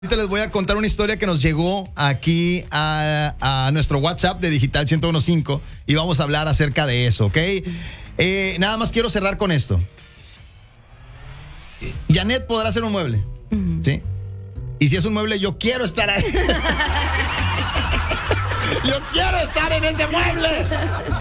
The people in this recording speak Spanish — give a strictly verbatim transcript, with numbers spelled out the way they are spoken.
Ahorita les voy a contar una historia que nos llegó aquí a, a nuestro WhatsApp de Digital ciento uno punto cinco y vamos a hablar acerca de eso, ¿ok? Eh, nada más quiero cerrar con esto. Janet podrá hacer un mueble, uh-huh. ¿sí? Y si es un mueble, yo quiero estar ahí. Yo quiero estar en ese mueble.